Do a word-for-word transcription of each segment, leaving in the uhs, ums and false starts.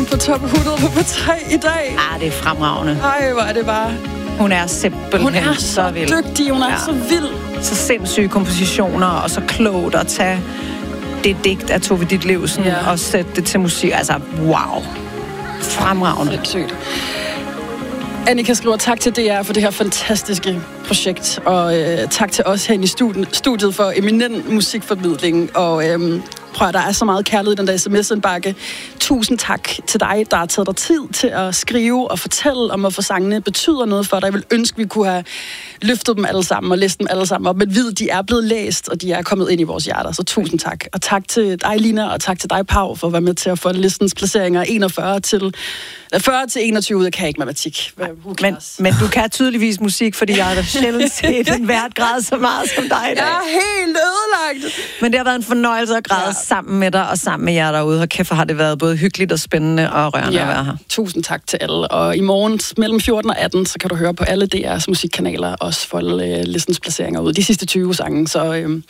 på top hundrede på P tre i dag. Ah, det er fremragende. Ej, hvor er det bare... Hun er simpelthen Hun er så, så vild. dygtig, hun er ja. så vild. Så sindssyge kompositioner, og så klogt at tage det digt af Tove Ditlevsen ja. og sætte det til musik. Altså, wow. Fremragende. Sindssygt. Annika skriver tak til D R for det her fantastiske projekt, og øh, tak til os herinde i studiet, studiet for eminent musikformidling, og øh, prøv at der er så meget kærlighed i den der sms-indbakke. Tusind tak til dig, der har taget dig tid til at skrive og fortælle om, hvorfor sangene betyder noget for dig. Jeg vil ønske, vi kunne have løftet dem alle sammen og læst dem alle sammen op, men vid, de er blevet læst, og de er kommet ind i vores hjerter, så tusind tak. Og tak til dig, Lina, og tak til dig, Pau, for at være med til at få listens placeringer enogfyrre til fyrre til enogtyve. Jeg kan ikke matematik. Men, men du kan tydeligvis musik, fordi jeg har da sjældent set en hvert grad så meget som dig i dag. Jeg er helt ødelagt. Men det har været en fornøjelse at græde ja. sammen med dig og sammen med jer derude. Og kæft, har det været både hyggeligt og spændende og rørende ja. at være her. Tusind tak til alle. Og i morgen mellem fjorten og atten, så kan du høre på alle D R's musikkanaler også folde øh, listens placeringer ud. De sidste tyve sange, så... Øh,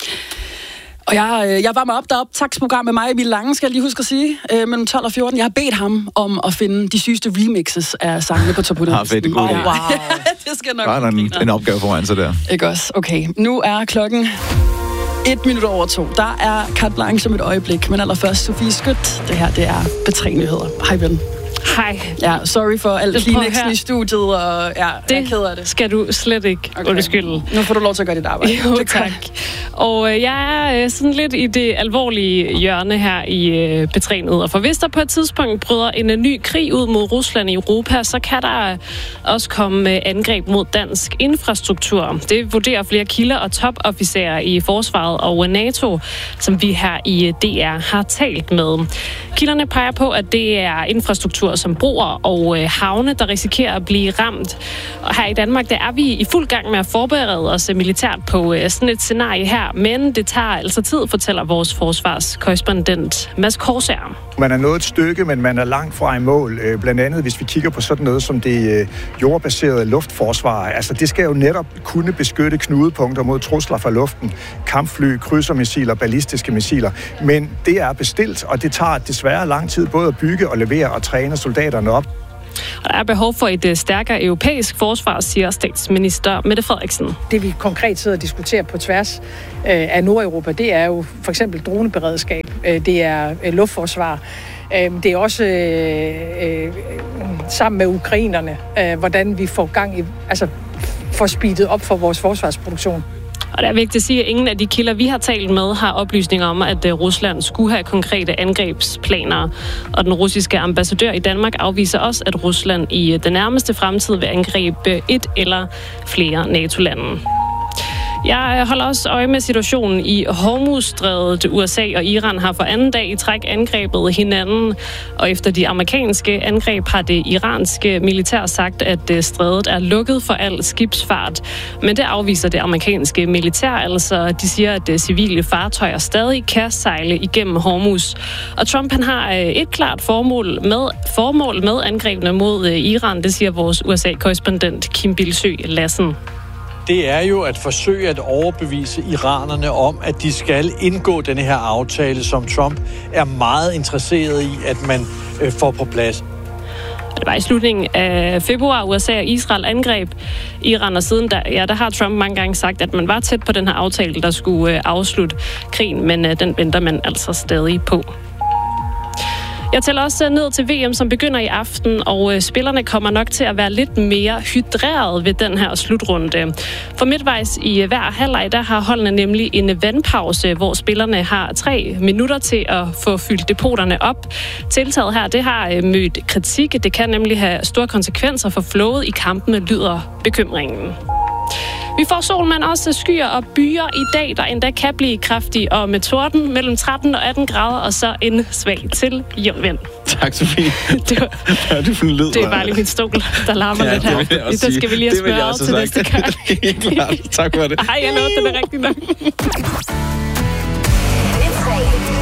Og jeg, jeg var med op deroppe, taksprogram med mig, Emil Lange, skal jeg lige huske at sige, øh, mellem tolv og fjorten. Jeg har bedt ham om at finde de sygeste remixes af sangene på top hundrede. Har fedt, det god idé. Oh, wow. Det skal nok bare der en, en opgave foran sig der. Ikke også? Okay, nu er klokken et minut over to. Der er carte blanche om et øjeblik, men allerførst Sofie Skødt. Det her, det er P tre Nyheder. Hej, ven. Hej. Ja, sorry for alt Kleenexen i studiet, og ja, det jeg er ked af det. Skal du slet ikke okay. undskylde. Nu får du lov til at gøre dit arbejde. Jo, tak. Og øh, jeg er øh, sådan lidt i det alvorlige hjørne her i øh, P tre Nyheder. For hvis der på et tidspunkt bryder en, en ny krig ud mod Rusland i Europa, så kan der øh, også komme øh, angreb mod dansk infrastruktur. Det vurderer flere kilder og topofficerer i Forsvaret og NATO, som vi her i D R har talt med. Kilderne peger på, at det er infrastruktur som broer og øh, havne, der risikerer at blive ramt. Og her i Danmark, der er vi i fuld gang med at forberede os militært på øh, sådan et scenarie her, men det tager altså tid, fortæller vores forsvarskorrespondent Mads Korsager. Man er nået et stykke, men man er langt fra i mål. Blandt andet, hvis vi kigger på sådan noget som det jordbaserede luftforsvar. Altså, det skal jo netop kunne beskytte knudepunkter mod trusler fra luften. Kampfly, krydsermissiler, ballistiske missiler. Men det er bestilt, og det tager desværre lang tid både at bygge og levere og træne soldaterne op. Og der er behov for et stærkere europæisk forsvar, siger statsminister Mette Frederiksen. Det vi konkret sidder og diskuterer på tværs øh, af Nordeuropa, det er jo for eksempel droneberedskab, øh, det er øh, luftforsvar, øh, det er også øh, øh, sammen med ukrainerne, øh, hvordan vi får gang i, altså får speedet op for vores forsvarsproduktion. Og det er vigtigt at sige, at ingen af de kilder, vi har talt med, har oplysninger om, at Rusland skulle have konkrete angrebsplaner. Og den russiske ambassadør i Danmark afviser også, at Rusland i den nærmeste fremtid vil angribe et eller flere NATO-lande. Jeg holder også øje med situationen i Hormuzstrædet. U S A og Iran har for anden dag i træk angrebet hinanden, og efter de amerikanske angreb har det iranske militær sagt, at strædet er lukket for al skibsfart. Men det afviser det amerikanske militær, altså de siger, at civile fartøjer stadig kan sejle igennem Hormuz. Og Trump han har et klart formål med, formål med angrebene mod Iran, det siger vores U S A-korrespondent Kim Bilsø Lassen. Det er jo at forsøge at overbevise iranerne om, at de skal indgå denne her aftale, som Trump er meget interesseret i, at man øh, får på plads. Det var i slutningen af februar, U S A og Israel angreb Iran, og siden der, ja, der har Trump mange gange sagt, at man var tæt på den her aftale, der skulle øh, afslutte krigen, men øh, den venter man altså stadig på. Jeg tæller også ned til V M, som begynder i aften, og spillerne kommer nok til at være lidt mere hydreret ved den her slutrunde. For midtvejs i hver halvleg, der har holdene nemlig en vandpause, hvor spillerne har tre minutter til at få fyldt depoterne op. Tiltaget her, det har mødt kritik. Det kan nemlig have store konsekvenser for flowet i kampene, lyder bekymringen. Vi får sol, men også skyer og byer i dag, der endda kan blive kraftig og med torden mellem tretten og atten grader, og så en svag til jævn vind. Tak, Sofie. Det var, ja, det, lyd, det er bare lige min stol, der larmer ja, lidt her. Det skal vi lige have smøret til næste gang. Det er klart. Tak for det. Ej, jeg nåede, det er rigtigt nok.